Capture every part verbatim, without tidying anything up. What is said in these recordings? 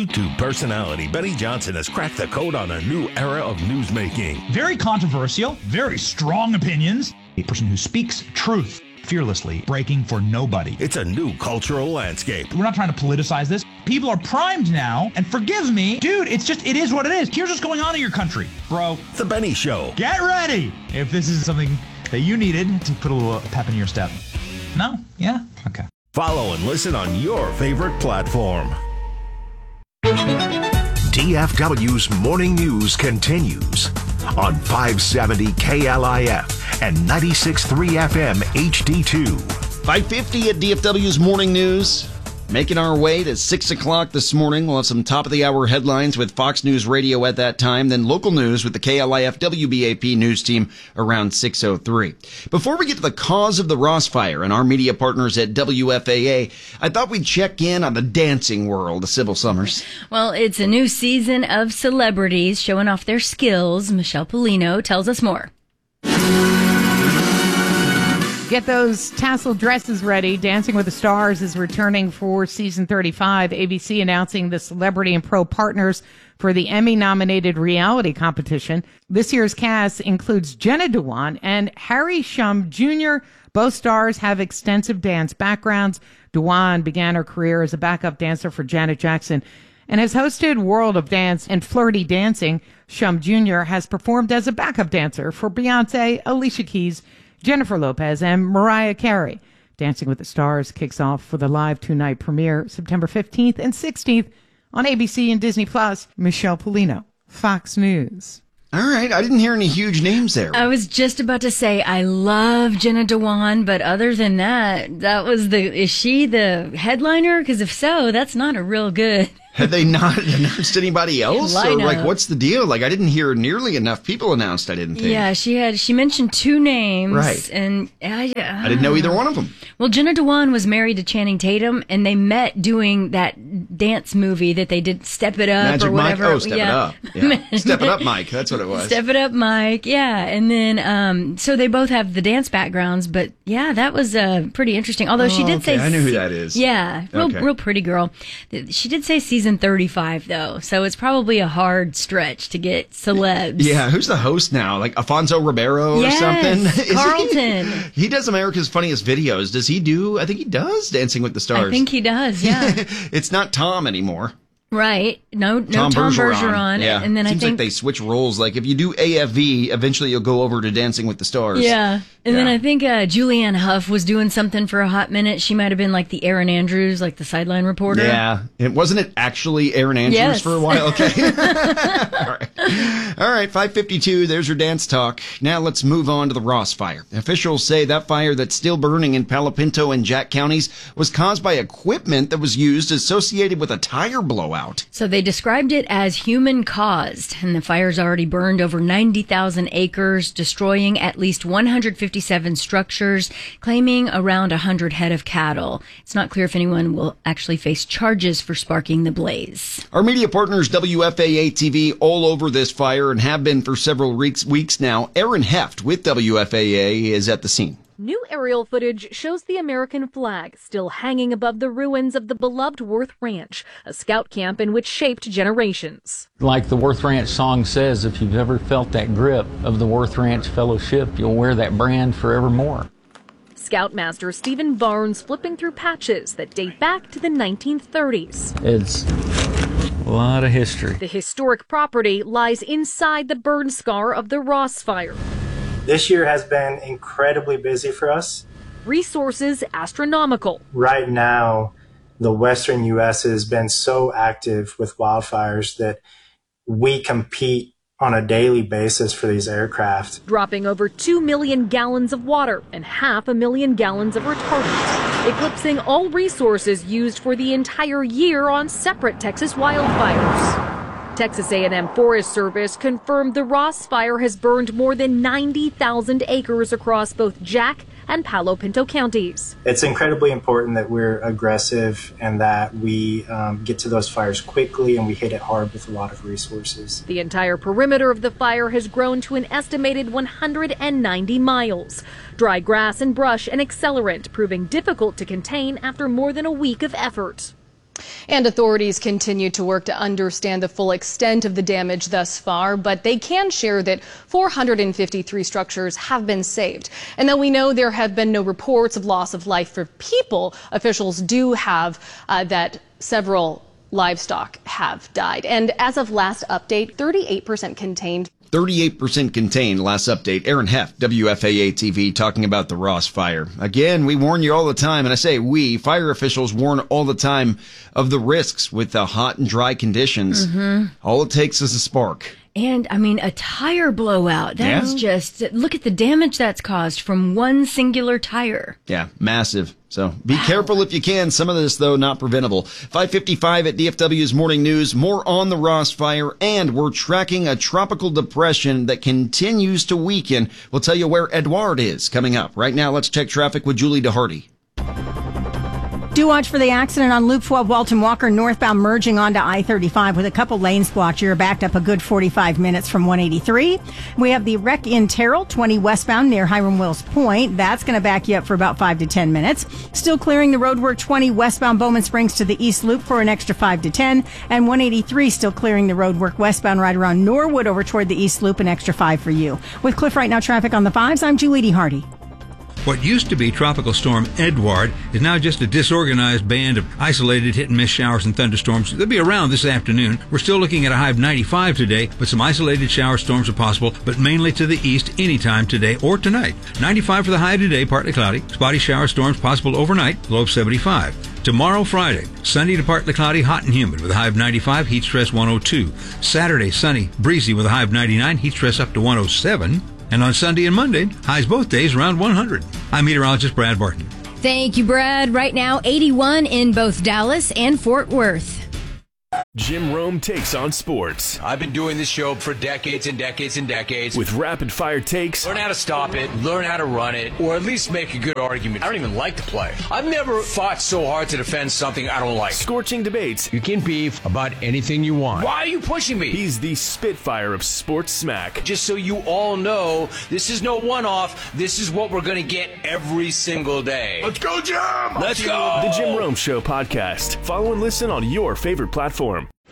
YouTube personality Benny Johnson has cracked the code on a new era of newsmaking. Very controversial, very strong opinions. A person who speaks truth fearlessly, breaking for nobody. It's a new cultural landscape. We're not trying to politicize this. People are primed now, and forgive me, dude, it's just, it is what it is. Here's what's going on in your country, bro. The Benny Show. Get ready if this is something that you needed to put a little pep in your step. No? Yeah? Okay. Follow and listen on your favorite platform. D F W's Morning News continues on five seventy K L I F and ninety-six point three F M H D two. five fifty at D F W's Morning News. Making our way to six o'clock this morning. We'll have some top-of-the-hour headlines with Fox News Radio at that time, then local news with the K L I F W B A P news team around six oh three. Before we get to the cause of the Ross Fire and our media partners at W F A A, I thought we'd check in on the dancing world of Sybil Summers. Well, it's a new season of celebrities showing off their skills. Michelle Polino tells us more. Get those tassel dresses ready. Dancing with the Stars is returning for season thirty-five. A B C announcing the celebrity and pro partners for the Emmy-nominated reality competition. This year's cast includes Jenna Dewan and Harry Shum Junior Both stars have extensive dance backgrounds. Dewan began her career as a backup dancer for Janet Jackson and has hosted World of Dance and Flirty Dancing. Shum Junior has performed as a backup dancer for Beyonce, Alicia Keys, Jennifer Lopez, and Mariah Carey. Dancing with the Stars kicks off for the live two-night premiere September fifteenth and sixteenth on A B C and Disney Plus. Michelle Polino, Fox News. All right, I didn't hear any huge names there. I was just about to say I love Jenna Dewan, but other than that, that was the is she the headliner? Because if so, that's not a real good. Had they not announced anybody else? Or Lineup. like, what's the deal? Like, I didn't hear nearly enough people announced, I didn't think. Yeah, she had. She mentioned two names. Right. And I, uh, I didn't know either one of them. Well, Jenna Dewan was married to Channing Tatum, and they met doing that dance movie that they did, Step It Up Magic or whatever. Mike? Oh, Step yeah. It Up. Yeah. Step It Up, Mike. That's what it was. Step It Up, Mike. Yeah. And then, um, so they both have the dance backgrounds, but yeah, that was uh, pretty interesting. Although Oh, she did okay. say. I know who that is. Yeah. Real, Okay. real pretty girl. She did say season thirty-five, though. So it's probably a hard stretch to get celebs. Yeah, who's the host now? Like Afonso Ribeiro yes, or something? Is Carlton. He, he does America's Funniest Videos. Does he do? I think he does Dancing with the Stars. I think he does, yeah. It's not Tom anymore. Right. No, no Tom, Tom Bergeron. Bergeron. Yeah. And then Seems I think like they switch roles. Like if you do A F V, eventually you'll go over to Dancing with the Stars. Yeah. And Yeah. then I think uh, Julianne Hough was doing something for a hot minute. She might have been like the Erin Andrews, like the sideline reporter. Yeah. It wasn't it actually Erin Andrews Yes. for a while? Okay. All right. All right. five fifty-two. There's your dance talk. Now let's move on to the Ross Fire. Officials say that fire that's still burning in Palo Pinto and Jack counties was caused by equipment that was used associated with a tire blowout. So they described it as human caused, and the fire's already burned over ninety thousand acres, destroying at least one hundred fifty-seven structures, claiming around one hundred head of cattle. It's not clear if anyone will actually face charges for sparking the blaze. Our media partners, W F A A T V, all over this fire and have been for several weeks, weeks now. Aaron Heft with W F A A is at the scene. New aerial footage shows the American flag still hanging above the ruins of the beloved Worth Ranch, a scout camp in which shaped generations. Like the Worth Ranch song says, if you've ever felt that grip of the Worth Ranch Fellowship, you'll wear that brand forevermore. Scoutmaster Stephen Barnes flipping through patches that date back to the nineteen thirties. It's a lot of history. The historic property lies inside the burn scar of the Ross Fire. This year has been incredibly busy for us. Resources astronomical. Right now, the Western U S has been so active with wildfires that we compete on a daily basis for these aircraft. Dropping over two million gallons of water and half a million gallons of retardant, eclipsing all resources used for the entire year on separate Texas wildfires. Texas A and M Forest Service confirmed the Ross Fire has burned more than ninety thousand acres across both Jack and Palo Pinto counties. It's incredibly important that we're aggressive and that we um, get to those fires quickly and we hit it hard with a lot of resources. The entire perimeter of the fire has grown to an estimated one hundred ninety miles. Dry grass and brush an accelerant, proving difficult to contain after more than a week of effort. And authorities continue to work to understand the full extent of the damage thus far, but they can share that four hundred fifty-three structures have been saved. And though we know there have been no reports of loss of life for people, officials do have uh, that several livestock have died. And as of last update, thirty-eight percent contained. thirty-eight percent contained, last update. Aaron Heff, W F A A T V, talking about the Ross fire. Again, we warn you all the time, and I say we, fire officials warn all the time of the risks with the hot and dry conditions. Mm-hmm. All it takes is a spark. And, I mean, a tire blowout. That's yeah. just, look at the damage that's caused from one singular tire. Yeah, massive. So be wow. careful if you can. Some of this, though, not preventable. five fifty-five at D F W's Morning News. More on the Ross fire, and we're tracking a tropical depression that continues to weaken. We'll tell you where Edouard is coming up. Right now, let's check traffic with Julie DeHardy. Do watch for the accident on Loop twelve Walton Walker northbound merging onto I thirty-five with a couple lanes blocked. You're backed up a good forty-five minutes from one eighty-three. We have the wreck in Terrell, twenty westbound near Hiram Wills Point. That's going to back you up for about five to ten minutes. Still clearing the roadwork twenty westbound Bowman Springs to the East Loop for an extra five to ten. And one eighty-three still clearing the roadwork westbound right around Norwood over toward the East Loop, an extra five for you. With Cliff Right Now traffic on the fives, I'm Julie DeHardy. What used to be Tropical Storm Edouard is now just a disorganized band of isolated hit-and-miss showers and thunderstorms. They'll be around this afternoon. We're still looking at a high of ninety-five today, but some isolated shower storms are possible, but mainly to the east anytime today or tonight. ninety-five for the high today, partly cloudy. Spotty shower storms possible overnight, low of seventy-five. Tomorrow, Friday, sunny to partly cloudy, hot and humid with a high of ninety-five, heat stress one oh two. Saturday, sunny, breezy with a high of ninety-nine, heat stress up to one oh seven. And on Sunday and Monday, highs both days around one hundred. I'm meteorologist Brad Barton. Thank you, Brad. Right now, eighty-one in both Dallas and Fort Worth. Jim Rome takes on sports. I've been doing this show for decades and decades and decades. With rapid-fire takes. Learn how to stop it, learn how to run it, or at least make a good argument. I don't even like to play. I've never fought so hard to defend something I don't like. Scorching debates. You can beef about anything you want. Why are you pushing me? He's the Spitfire of sports smack. Just so you all know, this is no one-off. This is what we're going to get every single day. Let's go, Jim! Let's go! The Jim Rome Show podcast. Follow and listen on your favorite platform.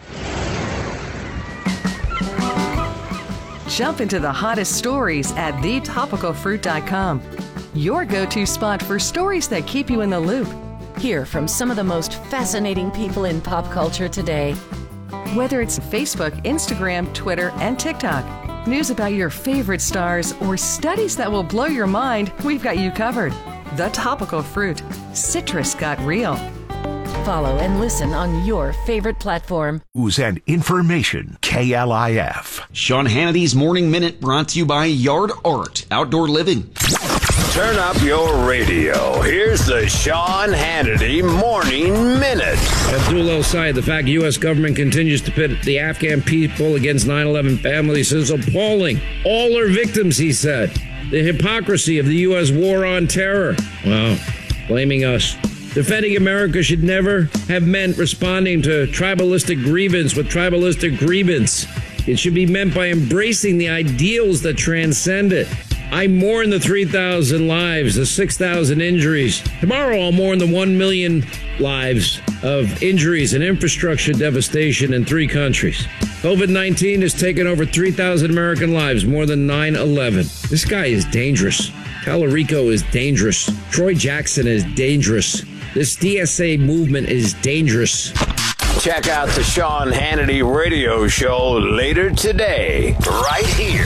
Jump into the hottest stories at the topical fruit dot com. Your go-to spot for stories that keep you in the loop. Hear from some of the most fascinating people in pop culture today. Whether it's Facebook, Instagram, Twitter, and TikTok, news about your favorite stars, or studies that will blow your mind, we've got you covered. The Topical Fruit. Citrus got real. Follow and listen on your favorite platform. News and information, K L I F. Sean Hannity's Morning Minute brought to you by Yard Art, Outdoor Living. Turn up your radio. Here's the Sean Hannity Morning Minute. Abdul El-Sayed, the fact the U S government continues to pit the Afghan people against nine eleven families is appalling. All are victims, he said. The hypocrisy of the U S war on terror. Wow, blaming us. Defending America should never have meant responding to tribalistic grievance with tribalistic grievance. It should be meant by embracing the ideals that transcend it. I mourn the three thousand lives, the six thousand injuries. Tomorrow I'll mourn the one million lives of injuries and infrastructure devastation in three countries. COVID nineteen has taken over three thousand American lives, more than nine eleven. This guy is dangerous. Tallarico is dangerous. Troy Jackson is dangerous. This D S A movement is dangerous. Check out the Sean Hannity radio show later today, right here.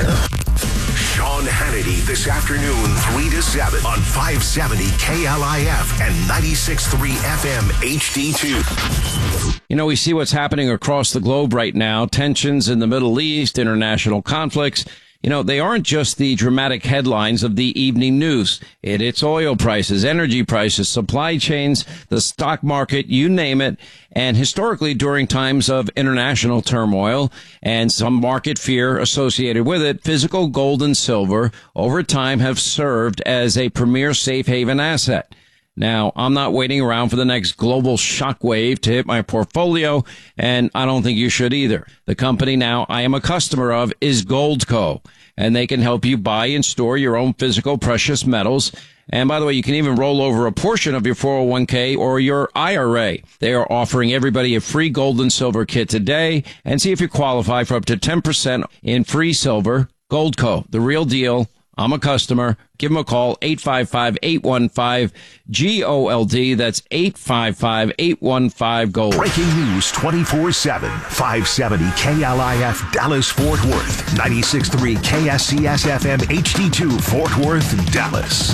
Sean Hannity this afternoon, three to seven on five seventy K L I F and ninety-six point three F M H D two. You know, we see what's happening across the globe right now. Tensions in the Middle East, international conflicts. You know, they aren't just the dramatic headlines of the evening news. It, it's oil prices, energy prices, supply chains, the stock market, you name it. And historically, during times of international turmoil and some market fear associated with it, physical gold and silver over time have served as a premier safe haven asset. Now, I'm not waiting around for the next global shockwave to hit my portfolio, and I don't think you should either. The company now I am a customer of is Goldco, and they can help you buy and store your own physical precious metals And by the way, you can even roll over a portion of your four oh one k or your I R A. They are offering everybody a free gold and silver kit today, and see if you qualify for up to ten percent in free silver. Goldco, the real deal. I'm a customer. Give them a call, eight five five, eight one five, G O L D. That's eight five five, eight one five, GOLD. Breaking news twenty-four seven. five seventy K L I F Dallas Fort Worth. ninety-six point three K S C S F M H D two Fort Worth, Dallas.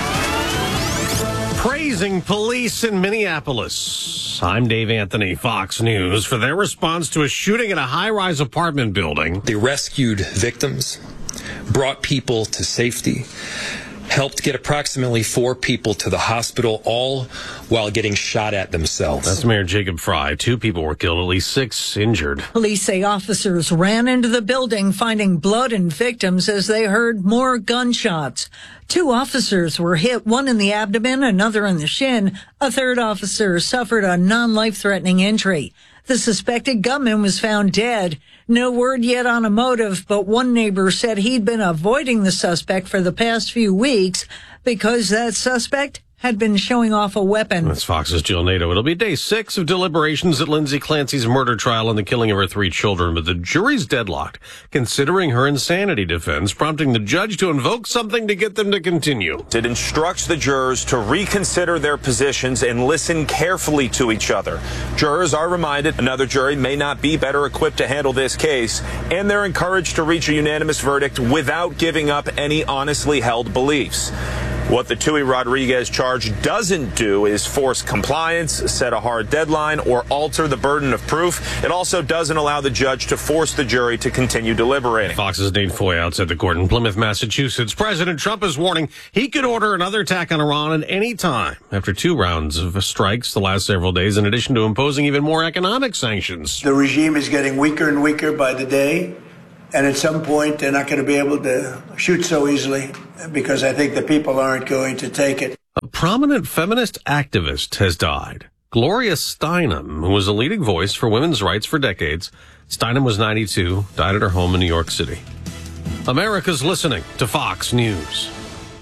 Praising police in Minneapolis. I'm Dave Anthony, Fox News, for their response to a shooting at a high-rise apartment building. They rescued victims, brought people to safety, helped get approximately four people to the hospital, all while getting shot at themselves. That's Mayor Jacob Fry. Two people were killed, at least six injured. Police say officers ran into the building, finding blood and victims as they heard more gunshots. Two officers were hit, one in the abdomen, another in the shin. A third officer suffered a non-life-threatening injury. The suspected gunman was found dead. No word yet on a motive, but one neighbor said he'd been avoiding the suspect for the past few weeks because that suspect had been showing off a weapon. That's Fox's Jill Nato. It'll be day six of deliberations at Lindsay Clancy's murder trial and the killing of her three children, but the jury's deadlocked, considering her insanity defense, prompting the judge to invoke something to get them to continue. It instructs the jurors to reconsider their positions and listen carefully to each other. Jurors are reminded another jury may not be better equipped to handle this case, and they're encouraged to reach a unanimous verdict without giving up any honestly held beliefs. What the Tui Rodriguez charge doesn't do is force compliance, set a hard deadline, or alter the burden of proof. It also doesn't allow the judge to force the jury to continue deliberating. Fox's Nate Foy outside the court in Plymouth, Massachusetts. President Trump is warning he could order another attack on Iran at any time after two rounds of strikes the last several days, in addition to imposing even more economic sanctions. The regime is getting weaker and weaker by the day. And at some point, they're not going to be able to shoot so easily because I think the people aren't going to take it. A prominent feminist activist has died. Gloria Steinem, who was a leading voice for women's rights for decades. Steinem was ninety-two, died at her home in New York City. America's listening to Fox News.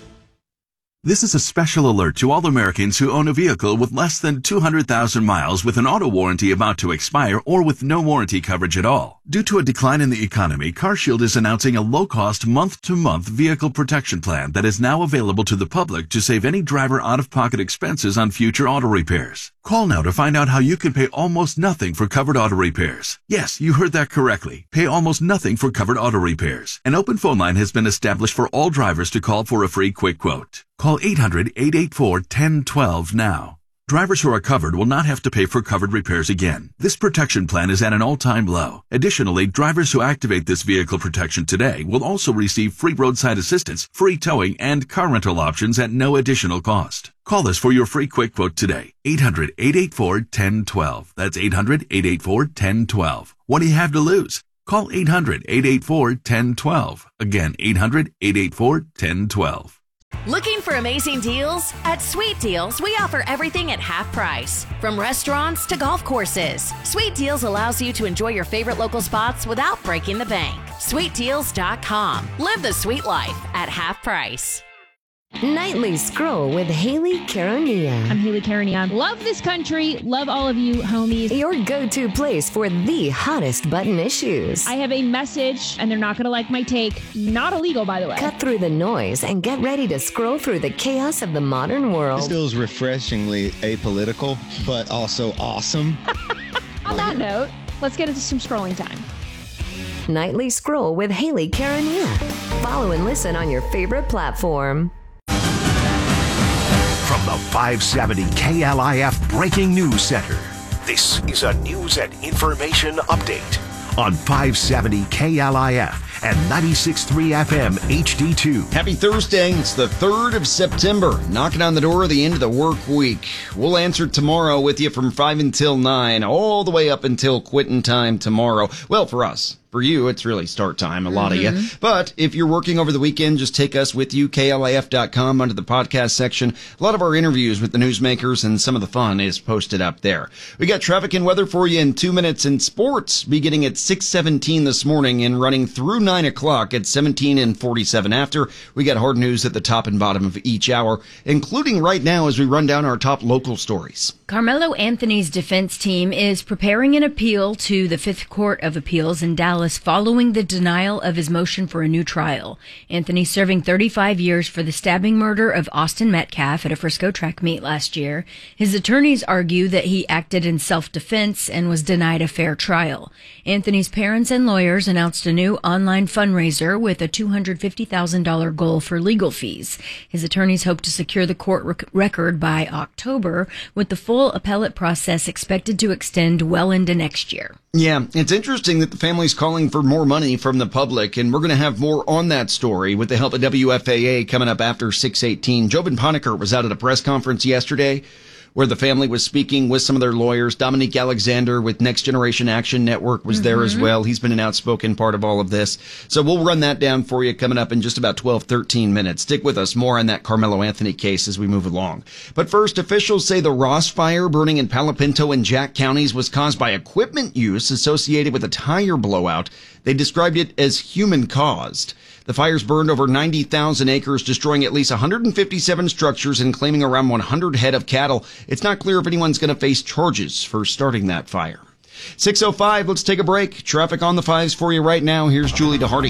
This is a special alert to all Americans who own a vehicle with less than two hundred thousand miles with an auto warranty about to expire or with no warranty coverage at all. Due to a decline in the economy, CarShield is announcing a low-cost month-to-month vehicle protection plan that is now available to the public to save any driver out-of-pocket expenses on future auto repairs. Call now to find out how you can pay almost nothing for covered auto repairs. Yes, you heard that correctly. Pay almost nothing for covered auto repairs. An open phone line has been established for all drivers to call for a free quick quote. Call eight hundred, eight eight four, one zero one two now. Drivers who are covered will not have to pay for covered repairs again. This protection plan is at an all-time low. Additionally, drivers who activate this vehicle protection today will also receive free roadside assistance, free towing, and car rental options at no additional cost. Call us for your free quick quote today. eight hundred, eight eight four, one zero one two. That's eight hundred, eight eight four, one zero one two. What do you have to lose? Call eight hundred, eight eight four, one zero one two. Again, eight hundred, eight eight four, one zero one two. Looking for amazing deals? At Sweet Deals, we offer everything at half price. From restaurants to golf courses, Sweet Deals allows you to enjoy your favorite local spots without breaking the bank. sweet deals dot com. Live the sweet life at half price. Nightly Scroll with Haley Caronia. I'm Haley Caronia. Love this country. Love all of you, homies. Your go-to place for the hottest button issues. I have a message, and they're not going to like my take. Not illegal, by the way. Cut through the noise and get ready to scroll through the chaos of the modern world. This feels refreshingly apolitical, but also awesome. On that note, let's get into some scrolling time. Nightly Scroll with Haley Caronia. Follow and listen on your favorite platform. From the five seventy K L I F Breaking News Center, this is a news and information update on five seventy K L I F and ninety-six point three F M H D two. Happy Thursday. It's the third of September, knocking on the door of the end of the work week. We'll answer tomorrow with you from five until nine, all the way up until quitting time tomorrow. Well, for us. For you, it's really start time, a lot mm-hmm. of you. But if you're working over the weekend, just take us with you, K L I F dot com, under the podcast section. A lot of our interviews with the newsmakers and some of the fun is posted up there. We got traffic and weather for you in two minutes, and sports beginning at six seventeen this morning and running through nine o'clock at seventeen and forty-seven after. We got hard news at the top and bottom of each hour, including right now as we run down our top local stories. Carmelo Anthony's defense team is preparing an appeal to the Fifth Court of Appeals in Dallas following the denial of his motion for a new trial. Anthony serving thirty-five years for the stabbing murder of Austin Metcalf at a Frisco track meet last year. His attorneys argue that he acted in self-defense and was denied a fair trial. Anthony's parents and lawyers announced a new online fundraiser with a two hundred fifty thousand dollars goal for legal fees. His attorneys hope to secure the court rec- record by October, with the full appellate process expected to extend well into next year. Yeah, it's interesting that the family's calling for more money from the public, and we're going to have more on that story with the help of W F A A coming up after six eighteen. Jobin Ponecker was out at a press conference yesterday where the family was speaking with some of their lawyers. Dominique Alexander with Next Generation Action Network was mm-hmm. there as well. He's been an outspoken part of all of this. So we'll run that down for you coming up in just about twelve, thirteen minutes. Stick with us. More on that Carmelo Anthony case as we move along. But first, officials say the Ross fire burning in Palo Pinto and Jack counties was caused by equipment use associated with a tire blowout. They described it as human-caused. The fires burned over ninety thousand acres, destroying at least one hundred fifty-seven structures and claiming around one hundred head of cattle. It's not clear if anyone's going to face charges for starting that fire. six oh five, let's take a break. Traffic on the fives for you right now. Here's Julie DeHardy.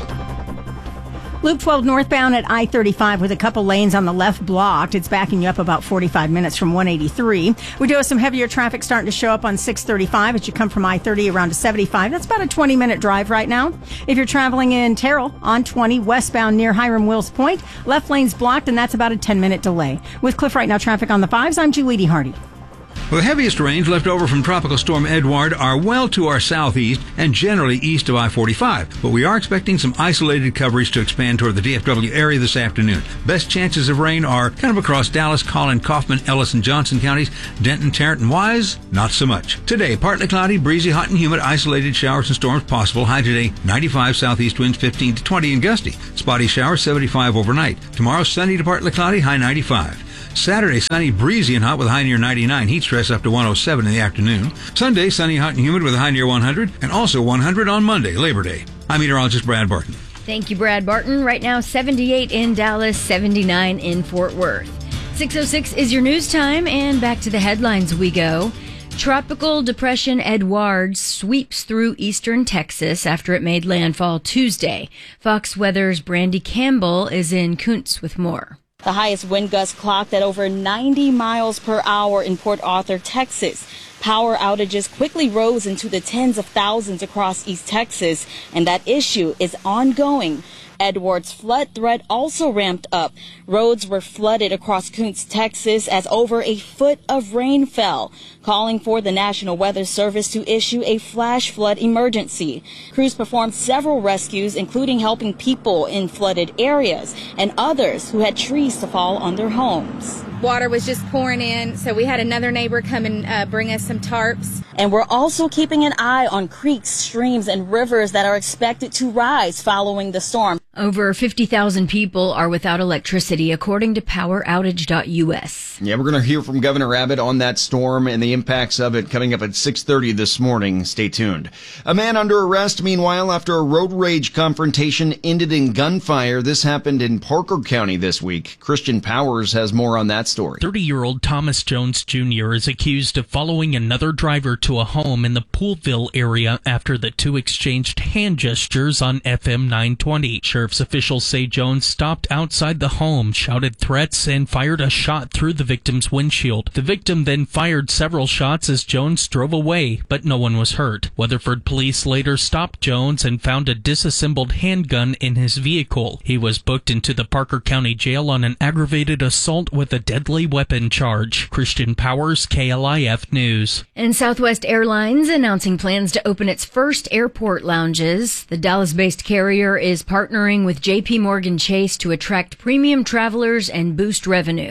Loop twelve northbound at I thirty-five with a couple lanes on the left blocked. It's backing you up about forty-five minutes from one eighty-three. We do have some heavier traffic starting to show up on six thirty-five as you come from I thirty around to seventy-five. That's about a twenty minute drive right now. If you're traveling in Terrell on twenty westbound near Hiram Wills Point, left lane's blocked and that's about a ten minute delay. With Cliff Right Now traffic on the fives, I'm Julie DeHardy. Well, the heaviest rains left over from Tropical Storm Edward are well to our southeast and generally east of I forty-five, but we are expecting some isolated coverage to expand toward the D F W area this afternoon. Best chances of rain are kind of across Dallas, Collin, Kaufman, Ellis, and Johnson counties. Denton, Tarrant, and Wise, not so much. Today, partly cloudy, breezy, hot and humid, isolated showers and storms possible. High today, ninety-five, southeast winds fifteen to twenty and gusty. Spotty showers, seventy-five overnight. Tomorrow, sunny to partly cloudy, high ninety-five. Saturday, sunny, breezy, and hot with a high near ninety-nine. Heat stress up to one oh seven in the afternoon. Sunday, sunny, hot, and humid with a high near one hundred. And also one hundred on Monday, Labor Day. I'm meteorologist Brad Barton. Thank you, Brad Barton. Right now, seventy-eight in Dallas, seventy-nine in Fort Worth. six oh six is your news time, and back to the headlines we go. Tropical Depression Edward sweeps through eastern Texas after it made landfall Tuesday. Fox Weather's Brandy Campbell is in Kuntz with more. The highest wind gust clocked at over ninety miles per hour in Port Arthur, Texas. Power outages quickly rose into the tens of thousands across East Texas, and that issue is ongoing. Edward's flood threat also ramped up. Roads were flooded across Kuntz, Texas, as over a foot of rain fell, calling for the National Weather Service to issue a flash flood emergency. Crews performed several rescues, including helping people in flooded areas and others who had trees to fall on their homes. Water was just pouring in, so we had another neighbor come and uh, bring us some tarps. And we're also keeping an eye on creeks, streams, and rivers that are expected to rise following the storm. Over fifty thousand people are without electricity, according to power outage dot U S. Yeah, we're going to hear from Governor Abbott on that storm and the impacts of it coming up at six thirty this morning. Stay tuned. A man under arrest, meanwhile, after a road rage confrontation ended in gunfire. This happened in Parker County this week. Christian Powers has more on that story. thirty-year-old Thomas Jones Junior is accused of following another driver to a home in the Poolville area after the two exchanged hand gestures on F M nine twenty. Sheriff's officials say Jones stopped outside the home, shouted threats, and fired a shot through the victim's windshield. The victim then fired several shots as Jones drove away, but no one was hurt. Weatherford police later stopped Jones and found a disassembled handgun in his vehicle. He was booked into the Parker County Jail on an aggravated assault with a deadly weapon charge. Christian Powers, K L I F News. And Southwest Airlines announcing plans to open its first airport lounges. The Dallas-based carrier is partnering with J P Morgan Chase to attract premium travelers and boost revenue.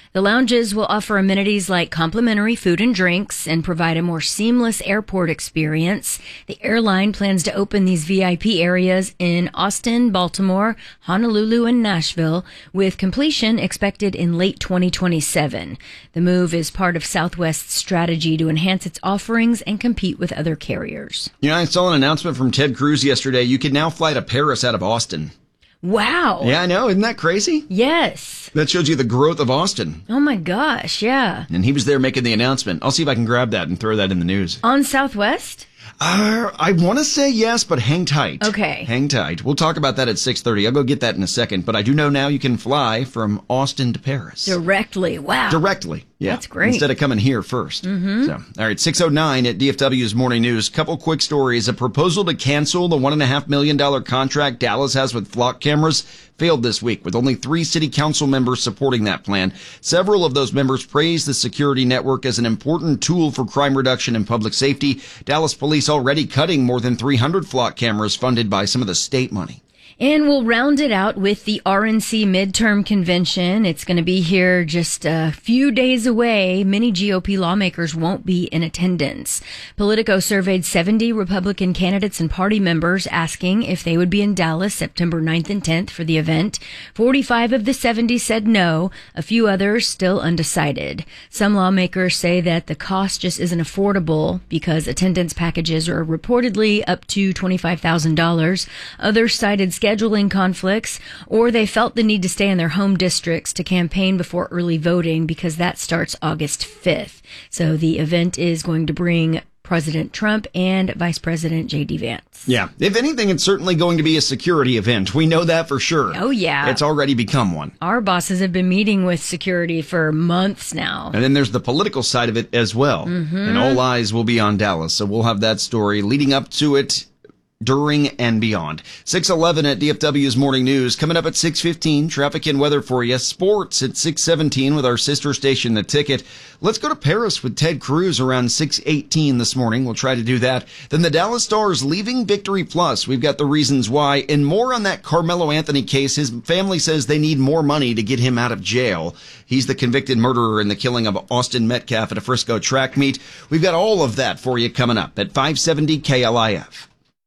The lounges will offer amenities like complimentary food and drinks and provide a more seamless airport experience. The airline plans to open these V I P areas in Austin, Baltimore, Honolulu, and Nashville, with completion expected in late twenty twenty-seven. The move is part of Southwest's strategy to enhance its offerings and compete with other carriers. You know, I saw an announcement from Ted Cruz yesterday. You can now fly to Paris out of Austin. Wow. Yeah, I know. Isn't that crazy? Yes. That shows you the growth of Austin. Oh my gosh, yeah. And he was there making the announcement. I'll see if I can grab that and throw that in the news. On Southwest? Uh, I want to say yes, but hang tight. Okay. Hang tight. We'll talk about that at six thirty. I'll go get that in a second. But I do know now you can fly from Austin to Paris. Directly. Wow. Directly. Yeah. That's great. Instead of coming here first. Mm-hmm. So, all right, six oh nine at D F W's Morning News. Couple quick stories. A proposal to cancel the one point five million dollars contract Dallas has with flock cameras failed this week, with only three city council members supporting that plan. Several of those members praised the security network as an important tool for crime reduction and public safety. Dallas police already cutting more than three hundred flock cameras funded by some of the state money. And we'll round it out with the R N C midterm convention. It's going to be here just a few days away. Many G O P lawmakers won't be in attendance. Politico surveyed seventy Republican candidates and party members asking if they would be in Dallas September ninth and tenth for the event. forty-five of the seventy said no. A few others still undecided. Some lawmakers say that the cost just isn't affordable because attendance packages are reportedly up to twenty-five thousand dollars. Others cited scheduling scheduling conflicts, or they felt the need to stay in their home districts to campaign before early voting because that starts August fifth. So the event is going to bring President Trump and Vice President J D. Vance. Yeah. If anything, it's certainly going to be a security event. We know that for sure. Oh, yeah. It's already become one. Our bosses have been meeting with security for months now. And then there's the political side of it as well. Mm-hmm. And all eyes will be on Dallas. So we'll have that story leading up to it, during and beyond. six eleven at D F W's Morning News. Coming up at six fifteen, traffic and weather for you. Sports at six seventeen with our sister station, The Ticket. Let's go to Paris with Ted Cruz around six eighteen this morning. We'll try to do that. Then the Dallas Stars leaving Victory Plus. We've got the reasons why. And more on that Carmelo Anthony case. His family says they need more money to get him out of jail. He's the convicted murderer in the killing of Austin Metcalf at a Frisco track meet. We've got all of that for you coming up at five seventy K L I F.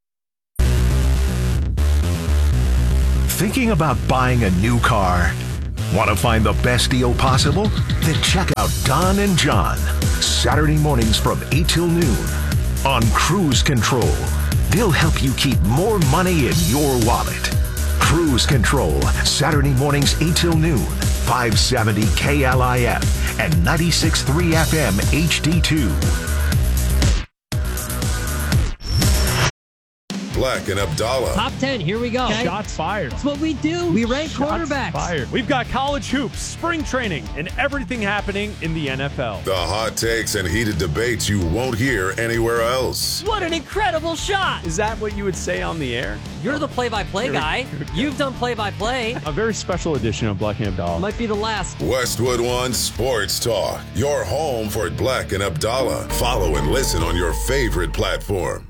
Thinking about buying a new car? Want to find the best deal possible? Then check out Don and John, Saturday mornings from eight till noon on Cruise Control. They'll help you keep more money in your wallet. Cruise Control, Saturday mornings eight till noon, five seventy K L I F and ninety-six point three F M H D two. Black and Abdallah. Top ten, here we go. Okay. Shots fired. That's what we do. We rank Shots quarterbacks. Fired. We've got college hoops, spring training, and everything happening in the N F L. The hot takes and heated debates you won't hear anywhere else. What an incredible shot. Is that what you would say on the air? You're the play-by-play guy. You've done play-by-play. A very special edition of Black and Abdallah. Might be the last. Westwood One Sports Talk. Your home for Black and Abdallah. Follow and listen on your favorite platform.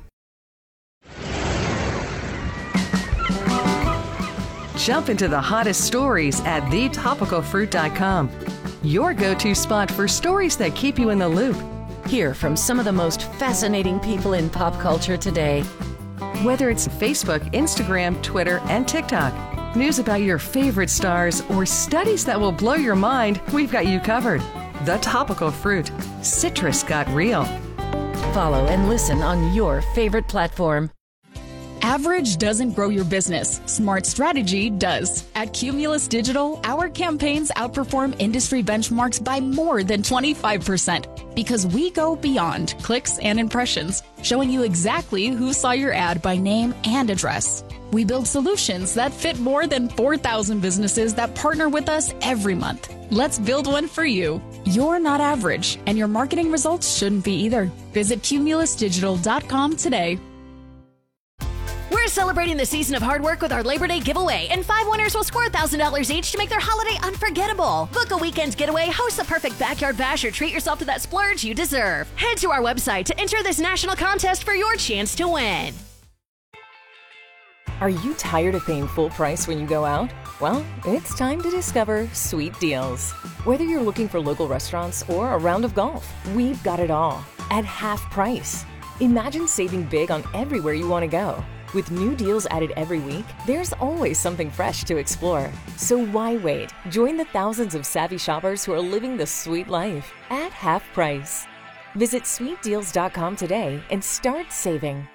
Jump into the hottest stories at the topical fruit dot com. Your go-to spot for stories that keep you in the loop. Hear from some of the most fascinating people in pop culture today. Whether it's Facebook, Instagram, Twitter, and TikTok, news about your favorite stars, or studies that will blow your mind, we've got you covered. The Topical Fruit. Citrus got real. Follow and listen on your favorite platform. Average doesn't grow your business. Smart strategy does. At Cumulus Digital, our campaigns outperform industry benchmarks by more than twenty-five percent because we go beyond clicks and impressions, showing you exactly who saw your ad by name and address. We build solutions that fit more than four thousand businesses that partner with us every month. Let's build one for you. You're not average, and your marketing results shouldn't be either. Visit cumulus digital dot com today. We're celebrating the season of hard work with our Labor Day giveaway, and five winners will score one thousand dollars each to make their holiday unforgettable. Book a weekend getaway, host the perfect backyard bash, or treat yourself to that splurge you deserve. Head to our website to enter this national contest for your chance to win. Are you tired of paying full price when you go out? Well, it's time to discover Sweet Deals. Whether you're looking for local restaurants or a round of golf, we've got it all at half price. Imagine saving big on everywhere you want to go. With new deals added every week, there's always something fresh to explore. So why wait? Join the thousands of savvy shoppers who are living the sweet life at half price. Visit sweet deals dot com today and start saving.